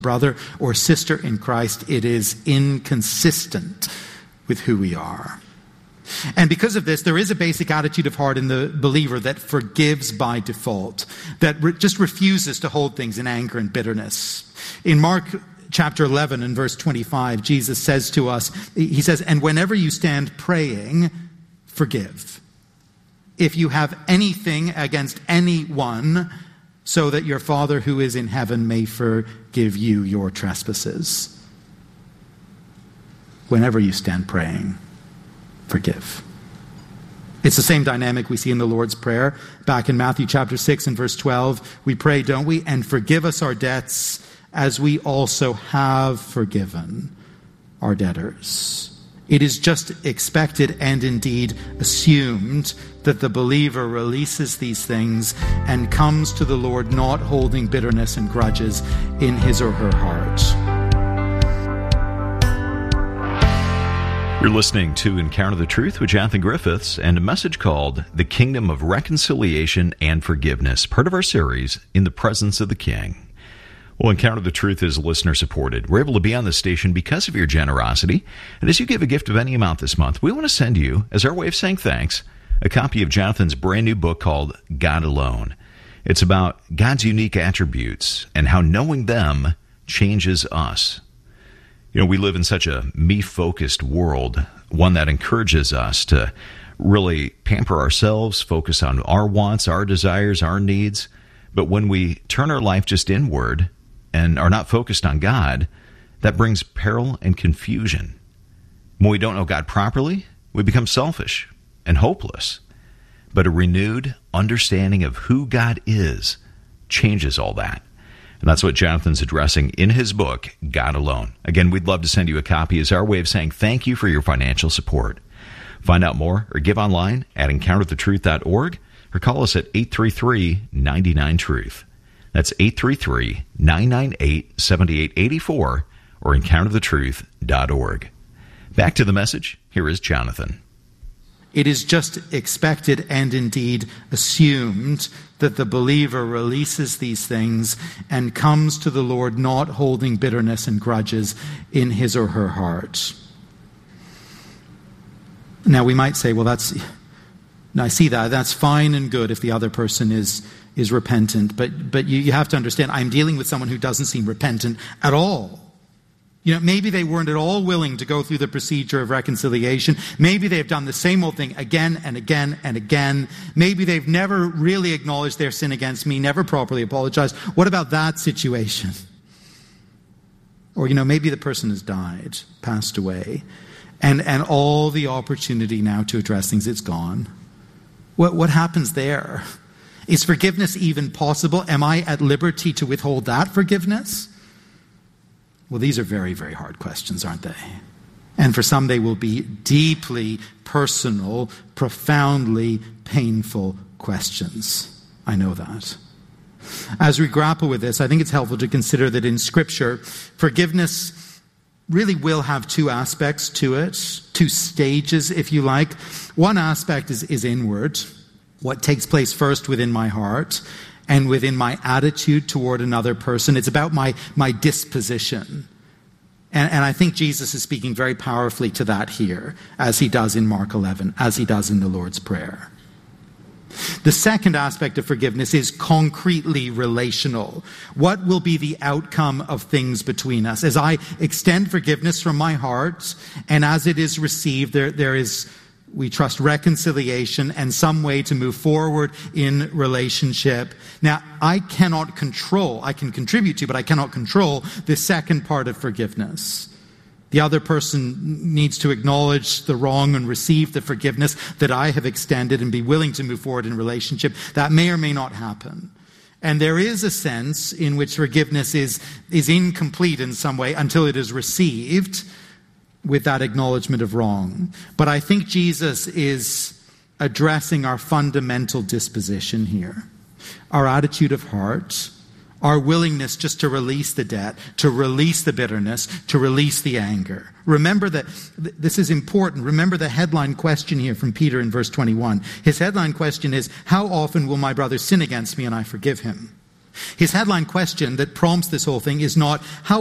brother or sister in Christ, it is inconsistent with who we are. And because of this, there is a basic attitude of heart in the believer that forgives by default, that just refuses to hold things in anger and bitterness. In Mark chapter 11 and verse 25, Jesus says to us, he says, "And whenever you stand praying, forgive. If you have anything against anyone, so that your Father who is in heaven may forgive you your trespasses." Whenever you stand praying, forgive. It's the same dynamic we see in the Lord's Prayer. Back in Matthew chapter 6 and verse 12, we pray, don't we? "And forgive us our debts as we also have forgiven our debtors." It is just expected and indeed assumed that the believer releases these things and comes to the Lord not holding bitterness and grudges in his or her heart. You're listening to Encounter the Truth with Jonathan Griffiths and a message called The Kingdom of Reconciliation and Forgiveness, part of our series, In the Presence of the King. Well, Encounter the Truth is listener-supported. We're able to be on this station because of your generosity. And as you give a gift of any amount this month, we want to send you, as our way of saying thanks, a copy of Jonathan's brand new book called God Alone. It's about God's unique attributes and how knowing them changes us. You know, we live in such a me-focused world, one that encourages us to really pamper ourselves, focus on our wants, our desires, our needs. But when we turn our life just inward and are not focused on God, that brings peril and confusion. When we don't know God properly, we become selfish and hopeless. But a renewed understanding of who God is changes all that. And that's what Jonathan's addressing in his book, God Alone. Again, we'd love to send you a copy as our way of saying thank you for your financial support. Find out more or give online at encounterthetruth.org or call us at 833-99-TRUTH. That's 833-998-7884 or encounterthetruth.org. Back to the message. Here is Jonathan. It is just expected and indeed assumed that the believer releases these things and comes to the Lord not holding bitterness and grudges in his or her heart. Now we might say, well, I see that's fine and good if the other person is repentant, but you have to understand, I'm dealing with someone who doesn't seem repentant at all. You know, maybe they weren't at all willing to go through the procedure of reconciliation. Maybe they've done the same old thing again and again and again. Maybe they've never really acknowledged their sin against me, never properly apologized. What about that situation? Or, maybe the person has died, passed away, and all the opportunity now to address things, it's gone. What happens there? Is forgiveness even possible? Am I at liberty to withhold that forgiveness? Well, these are very, very hard questions, aren't they? And for some, they will be deeply personal, profoundly painful questions. I know that. As we grapple with this, I think it's helpful to consider that in Scripture, forgiveness really will have two aspects to it, two stages, if you like. One aspect is inward, what takes place first within my heart and within my attitude toward another person. It's about my disposition. And I think Jesus is speaking very powerfully to that here, as he does in Mark 11, as he does in the Lord's Prayer. The second aspect of forgiveness is concretely relational. What will be the outcome of things between us? As I extend forgiveness from my heart, and as it is received, there is, we trust, reconciliation and some way to move forward in relationship. Now, I can contribute to, but I cannot control the second part of forgiveness. The other person needs to acknowledge the wrong and receive the forgiveness that I have extended and be willing to move forward in relationship. That may or may not happen. And there is a sense in which forgiveness is incomplete in some way until it is received with that acknowledgement of wrong. But I think Jesus is addressing our fundamental disposition here, our attitude of heart, our willingness just to release the debt, to release the bitterness, to release the anger. Remember that this is important. Remember the headline question here from Peter in verse 21. His headline question is, how often will my brother sin against me and I forgive him? His headline question that prompts this whole thing is not, how